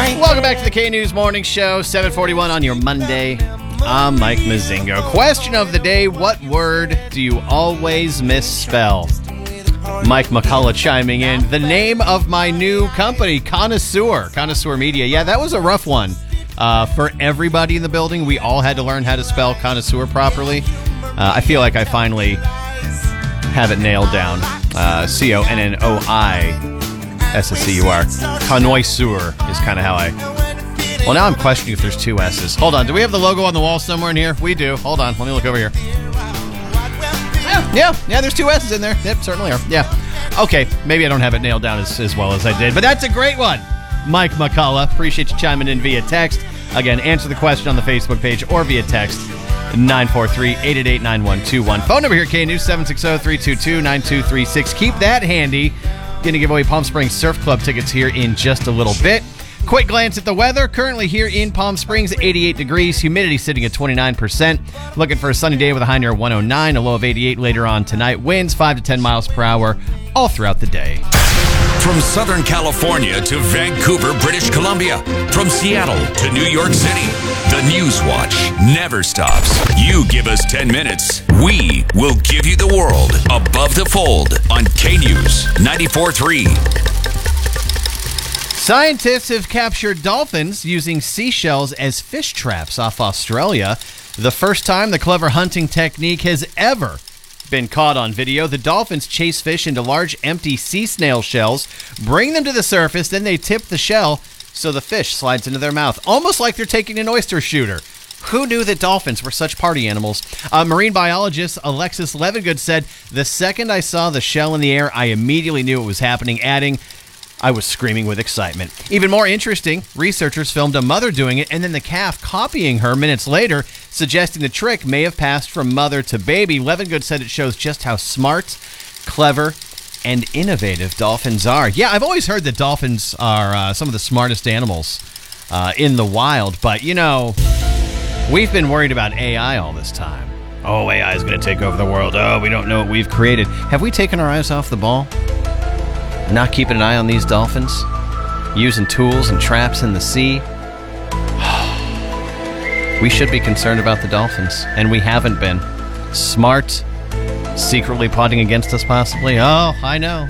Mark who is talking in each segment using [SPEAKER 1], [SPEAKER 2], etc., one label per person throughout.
[SPEAKER 1] Welcome back to the K-News Morning Show, 7:41 on your Monday. I'm Mike Mazingo. Question of the day, what word do you always misspell? Mike McCullough chiming in. The name of my new company, Connoisseur Media. Yeah, that was a rough one. For everybody in the building, we all had to learn how to spell connoisseur properly. I feel like I finally have it nailed down. Connoisseur. Connoisseur is kind of how I... Well, now I'm questioning if there's two S's. Hold on. Do we have the logo on the wall somewhere in here? We do. Hold on. Let me look over here. Yeah, there's two S's in there. Yep, certainly are. Yeah. Okay, maybe I don't have it nailed down as well as I did, but that's a great one. Mike McCullough. Appreciate you chiming in via text. Again, answer the question on the Facebook page or via text. 943-888-9121. Phone number here, K-News, 760-322-9236. Keep that handy. Going to give away Palm Springs Surf Club tickets here in just a little bit. Quick glance at the weather. Currently here in Palm Springs, 88 degrees. Humidity sitting at 29%. Looking for a sunny day with a high near 109, a low of 88 later on tonight. Winds 5 to 10 miles per hour all throughout the day.
[SPEAKER 2] From Southern California to Vancouver, British Columbia. From Seattle to New York City. The News Watch never stops. You give us 10 minutes, we will give you the world. Above the Fold on K-News 94.3.
[SPEAKER 1] Scientists have captured dolphins using seashells as fish traps off Australia. The first time the clever hunting technique has ever been caught on video. The dolphins chase fish into large empty sea snail shells, bring them to the surface, then they tip the shell so the fish slides into their mouth, almost like they're taking an oyster shooter. Who knew that dolphins were such party animals? Marine biologist Alexis Levengood said, "The second I saw the shell in the air, I immediately knew it was happening," adding, "I was screaming with excitement." Even more interesting, researchers filmed a mother doing it and then the calf copying her minutes later, suggesting the trick may have passed from mother to baby. Levengood said it shows just how smart, clever, and innovative dolphins are. Yeah, I've always heard that dolphins are some of the smartest animals in the wild, but you know, we've been worried about AI all this time. Oh, AI is going to take over the world. Oh, we don't know what we've created. Have we taken our eyes off the ball? Not keeping an eye on these dolphins? Using tools and traps in the sea? We should be concerned about the dolphins, and we haven't been. Smart, secretly plotting against us possibly? Oh, I know.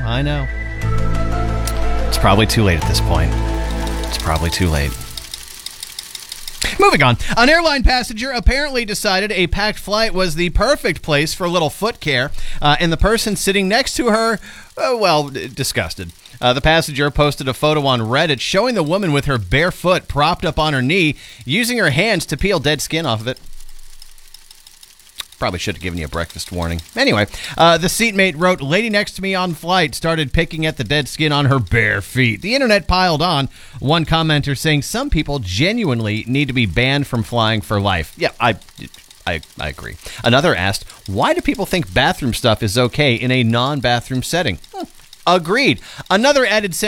[SPEAKER 1] It's probably too late at this point. It's probably too late. Moving on. An airline passenger apparently decided a packed flight was the perfect place for a little foot care, and the person sitting next to her, disgusted. The passenger posted a photo on Reddit showing the woman with her bare foot propped up on her knee, using her hands to peel dead skin off of it. Probably should have given you a breakfast warning. Anyway, the seatmate wrote, "Lady next to me on flight started picking at the dead skin on her bare feet." The internet piled on, one commenter saying some people genuinely need to be banned from flying for life. Yeah, I agree. Another asked, why do people think bathroom stuff is okay in a non-bathroom setting? Agreed. Another added